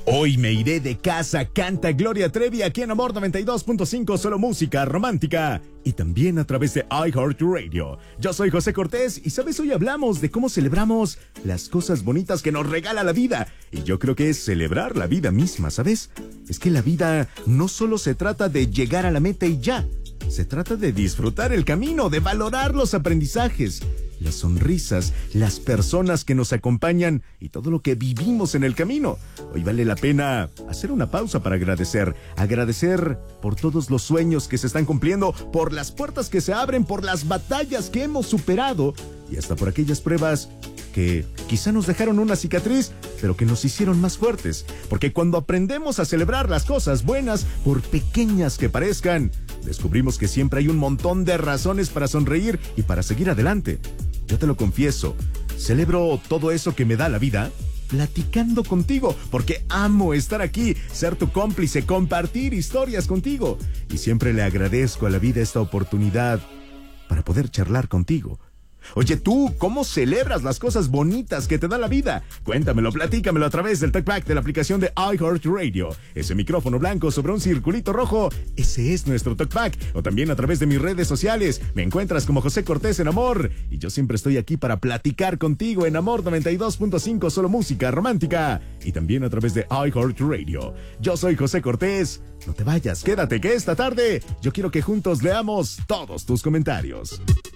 Hoy me iré de casa, canta Gloria Trevi aquí en Amor 92.5, solo música romántica. Y también a través de iHeartRadio. Yo soy José Cortés y sabes, hoy hablamos de cómo celebramos las cosas bonitas que nos regala la vida. Y yo creo que es celebrar la vida misma, ¿sabes? Es que la vida no solo se trata de llegar a la meta y ya. Se trata de disfrutar el camino, de valorar los aprendizajes, las sonrisas, las personas que nos acompañan y todo lo que vivimos en el camino. Hoy vale la pena hacer una pausa para agradecer. Agradecer por todos los sueños que se están cumpliendo, por las puertas que se abren, por las batallas que hemos superado y hasta por aquellas pruebas que quizá nos dejaron una cicatriz, pero que nos hicieron más fuertes. Porque cuando aprendemos a celebrar las cosas buenas, por pequeñas que parezcan, descubrimos que siempre hay un montón de razones para sonreír y para seguir adelante. Yo te lo confieso, celebro todo eso que me da la vida platicando contigo, porque amo estar aquí, ser tu cómplice, compartir historias contigo. Y siempre le agradezco a la vida esta oportunidad para poder charlar contigo. Oye, tú, ¿cómo celebras las cosas bonitas que te da la vida? Cuéntamelo, platícamelo a través del TalkBack de la aplicación de iHeartRadio. Ese micrófono blanco sobre un circulito rojo, ese es nuestro TalkBack. O también a través de mis redes sociales. Me encuentras como José Cortés en Amor. Y yo siempre estoy aquí para platicar contigo en Amor 92.5, solo música romántica. Y también a través de iHeartRadio. Yo soy José Cortés. No te vayas, quédate que esta tarde yo quiero que juntos leamos todos tus comentarios.